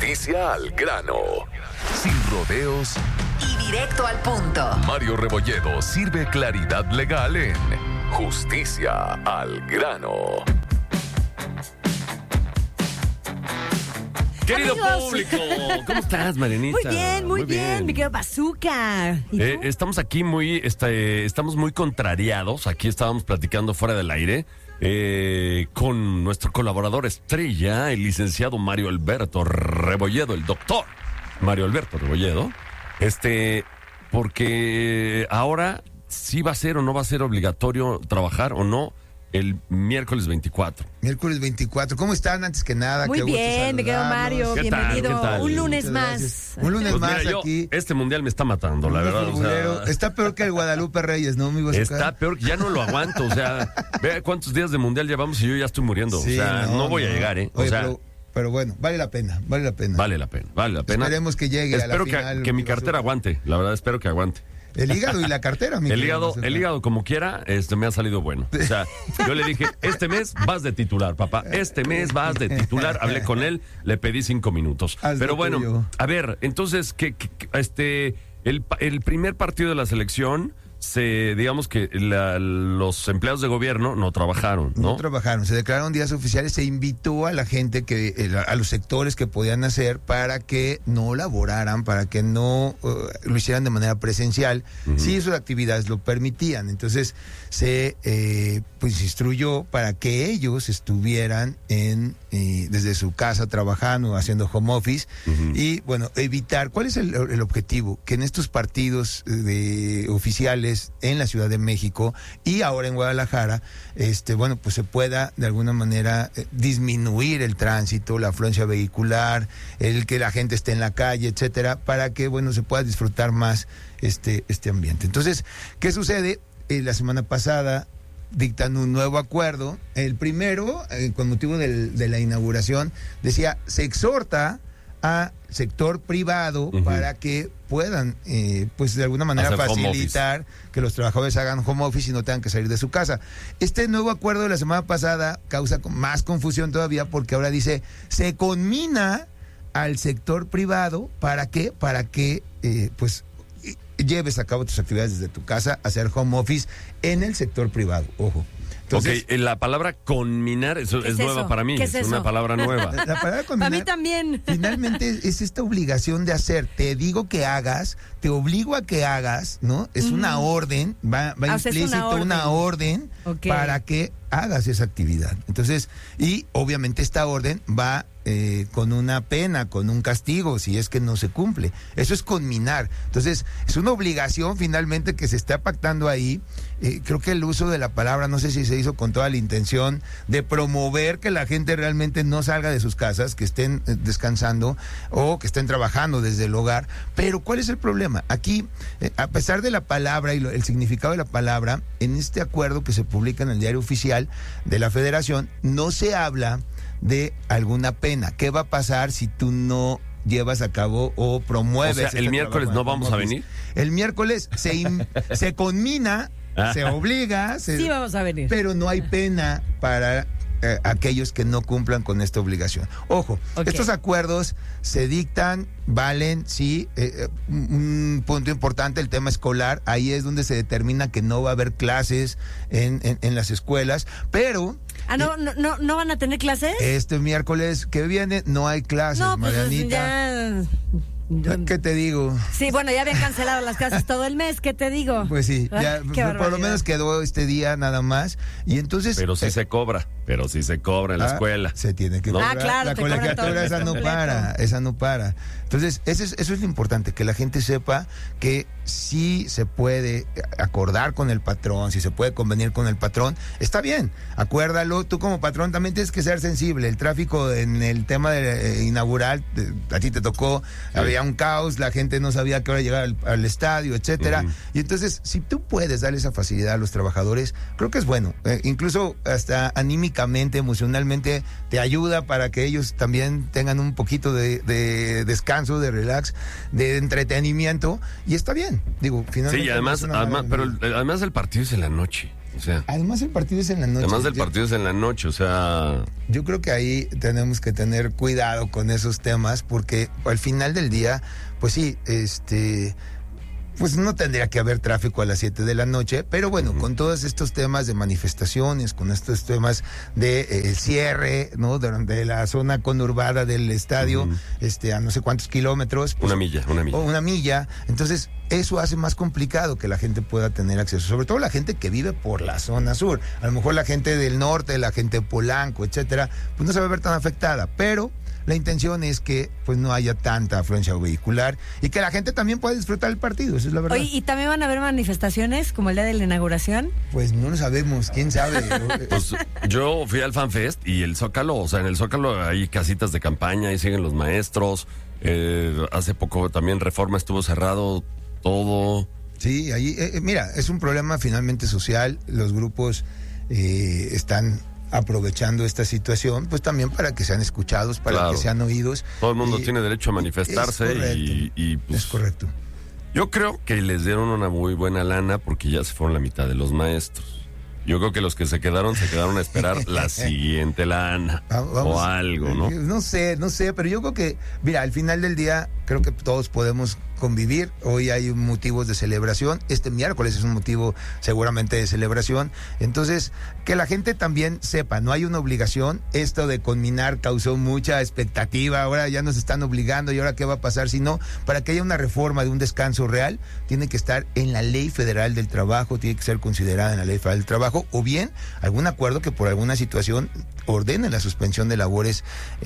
Justicia al grano. Sin rodeos y directo al punto. Mario Rebolledo sirve claridad legal en Justicia al grano. Querido Amigos. público, ¿cómo estás, Marianita? Muy bien, mi querido Bazooka. ¿Y tú? Estamos aquí estamos muy contrariados. Aquí estábamos platicando fuera del aire con nuestro colaborador estrella, el licenciado Mario Alberto Rebolledo, el doctor Mario Alberto Rebolledo. Porque ahora sí va a ser o no va a ser obligatorio trabajar o no el miércoles 24. Miércoles 24. ¿Cómo están? Antes que nada, Muy qué gusto bien, mi querido saludarlos. Mario. ¿Qué tal? Bienvenido. ¿Qué tal? Un lunes Muchas más. gracias. Un lunes Pues más mira, aquí. este mundial me está matando, la verdad. O sea, Está peor que el Guadalupe Reyes, ¿no, amigo? está peor, que ya no lo aguanto. O sea, vea cuántos días de mundial llevamos y yo ya estoy muriendo. Sí, o sea, no voy a llegar, ¿eh? Oye, o sea, pero bueno, vale la pena. vale la pena. Esperemos que llegue a la Espero final. que mi cartera aguante, la verdad, espero que aguante. El hígado y la cartera, mi El querido hígado, Bazooka. el hígado como quiera, me ha salido bueno. O sea, yo le dije, este mes vas de titular, papá. Este mes vas de titular. Hablé con él, le pedí 5 minutos. Haz Pero lo bueno, tuyo. a ver, entonces, el primer partido de la selección, digamos que los empleados de gobierno no trabajaron, ¿no? No trabajaron, se declararon días oficiales, se invitó a la gente, a los sectores que podían hacer para que no laboraran, para que no lo hicieran de manera presencial, si sus actividades lo permitían. Entonces se pues instruyó para que ellos estuvieran desde su casa trabajando, haciendo home office, y bueno, evitar, ¿cuál es el objetivo? Que en estos partidos oficiales en la Ciudad de México y ahora en Guadalajara, bueno, pues se pueda de alguna manera disminuir el tránsito, la afluencia vehicular, el que la gente esté en la calle, etcétera, para que, bueno, se pueda disfrutar más este ambiente. Entonces, ¿qué sucede? La semana pasada dictan un nuevo acuerdo. El primero, con motivo de la inauguración, decía, se exhorta a sector privado para que puedan, pues de alguna manera hacer facilitar que los trabajadores hagan home office y no tengan que salir de su casa. Este nuevo acuerdo de la semana pasada causa más confusión todavía, porque ahora dice, se conmina al sector privado, ¿para qué? Para que, pues, lleves a cabo tus actividades desde tu casa, hacer home office en el sector privado, ojo. Entonces, la palabra conminar es nueva eso? para mí, ¿Qué es una eso? palabra nueva. la palabra A conminar, mí también. finalmente es esta obligación de hacer. Te digo que hagas, te obligo a que hagas, ¿no? Es una orden, va O sea, es implícito una orden Ok. para que hagas esa actividad. Entonces, y obviamente esta orden va con una pena, con un castigo, si es que no se cumple. Eso es conminar. Entonces, es una obligación finalmente que se está pactando ahí. Creo que el uso de la palabra, no sé si se hizo con toda la intención de promover que la gente realmente no salga de sus casas, que estén descansando o que estén trabajando desde el hogar. Pero ¿cuál es el problema? Aquí, a pesar de la palabra y el significado de la palabra, en este acuerdo que se publica en el Diario Oficial de la Federación, no se habla de alguna pena. ¿Qué va a pasar si tú no llevas a cabo o promueves? O sea, el miércoles trabajo no en vamos home a office? venir. El miércoles se conmina, se obliga, Sí vamos a venir. pero no hay pena para aquellos que no cumplan con esta obligación. Ojo, Ok. estos acuerdos se dictan, valen, sí, un punto importante, el tema escolar, ahí es donde se determina que no va a haber clases en las escuelas, pero ¿No van a tener clases? este miércoles que viene no hay clases, No, pues Marianita. ya... ¿Qué te digo? Sí, bueno, ya habían cancelado las clases todo el mes, ¿qué te digo? Pues sí, Ay, ya qué por lo barbaridad. menos quedó este día nada más. Y entonces. Pero sí se cobra en la escuela. Se tiene que ¿No? cobrar. Claro, la te cobran todo colegiatura el esa mes no completo. esa no para. Entonces, eso es lo importante, que la gente sepa que sí se puede acordar con el patrón, si se puede convenir con el patrón, está bien, acuérdalo, tú como patrón también tienes que ser sensible. El tráfico en el tema inaugural, a ti te tocó, había un caos, la gente no sabía a qué hora llegar al estadio, etcétera. Y entonces, si tú puedes darle esa facilidad a los trabajadores, creo que es bueno. Incluso hasta anímicamente, emocionalmente, te ayuda para que ellos también tengan un poquito de descanso, de relax, de entretenimiento, y está bien. Digo, finalmente. Sí, y además, no es una mala- además el partido es en la noche. O sea, Además el partido es en la noche. además del partido es en la noche, o sea... Yo creo que ahí tenemos que tener cuidado con esos temas porque al final del día, pues sí, pues no tendría que haber tráfico a las 7 de la noche, pero bueno, con todos estos temas de manifestaciones, con estos temas de cierre, ¿no? De la zona conurbada del estadio, a no sé cuántos kilómetros. Pues, Una milla. o una milla. Entonces, eso hace más complicado que la gente pueda tener acceso, sobre todo la gente que vive por la zona sur. A lo mejor la gente del norte, la gente de Polanco, etcétera, pues no se va a ver tan afectada, pero la intención es que pues no haya tanta afluencia vehicular y que la gente también pueda disfrutar el partido, esa es la verdad. Oye, ¿y también van a haber manifestaciones como el día de la inauguración? Pues no lo sabemos, quién sabe. Pues yo fui al FanFest y el Zócalo, o sea, en el Zócalo hay casitas de campaña, ahí siguen los maestros. Hace poco también Reforma estuvo cerrado todo. Sí, ahí, mira, es un problema finalmente social, los grupos están aprovechando esta situación, pues también para que sean escuchados, para que sean oídos. Todo el mundo tiene derecho a manifestarse y pues, es correcto. Yo creo que les dieron una muy buena lana porque ya se fueron la mitad de los maestros. Yo creo que los que se quedaron a esperar la siguiente lana o algo, ¿no? No sé, pero yo creo que, mira, al final del día, creo que todos podemos convivir. Hoy hay motivos de celebración. Este miércoles es un motivo seguramente de celebración. Entonces, que la gente también sepa, no hay una obligación. Esto de conminar causó mucha expectativa. Ahora ya nos están obligando y ahora qué va a pasar si no. Para que haya una reforma de un descanso real, tiene que estar en la Ley Federal del Trabajo, tiene que ser considerada en la Ley Federal del Trabajo, o bien algún acuerdo que por alguna situación ordene la suspensión de labores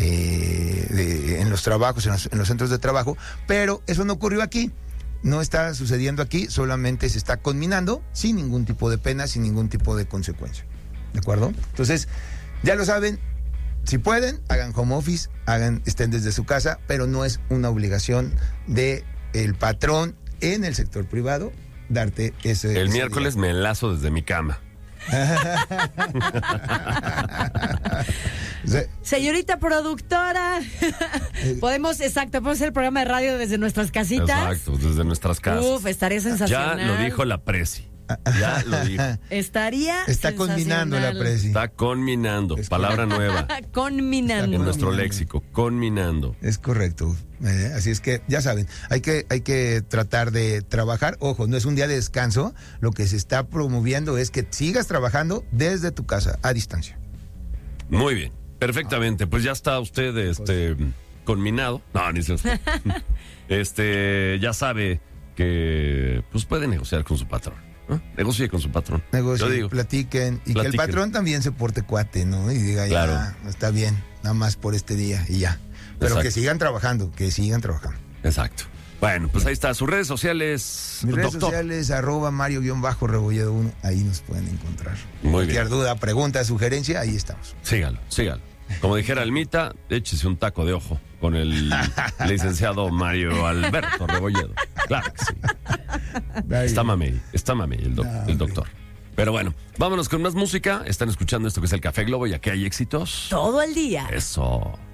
en los trabajos, en los centros de trabajo, pero eso no ocurrió aquí. No está sucediendo aquí, solamente se está conminando sin ningún tipo de pena, sin ningún tipo de consecuencia. ¿De acuerdo? Entonces, ya lo saben, si pueden, hagan home office, estén desde su casa, pero no es una obligación de el patrón en el sector privado darte ese... El miércoles me enlazo desde mi cama. Señorita productora, podemos hacer el programa de radio desde nuestras casitas. Exacto, desde nuestras casas. Uf, estaría sensacional. Ya lo dijo la Presi. Ya lo dijo. Está conminando la Presi. Está conminando. Palabra nueva. Conminando. En nuestro léxico. Conminando. Es correcto. Así es que, ya saben, hay que tratar de trabajar. Ojo, no es un día de descanso. Lo que se está promoviendo es que sigas trabajando desde tu casa, a distancia. Muy bien. Perfectamente. Pues ya está usted conminado. No, ni se ya sabe que pues puede negociar con su patrón. ¿No? Negocie con su patrón. Platiquen. Y que el patrón también se porte cuate, ¿no? Y diga, claro, ya, está bien, nada más por este día y ya. Pero exacto, que sigan trabajando. Exacto. Bueno, pues ahí está. Sus redes sociales. Mis redes sociales, @Mario_Rebolledo1. Ahí nos pueden encontrar. Muy Cualquier bien. duda, pregunta, sugerencia, ahí estamos. Sígalo. Como dijera Almita, échese un taco de ojo con el licenciado Mario Alberto Rebolledo. Claro que sí. Está mamey el doctor. Pero bueno, vámonos con más música. Están escuchando esto que es el Café Globo y aquí hay éxitos todo el día. Eso.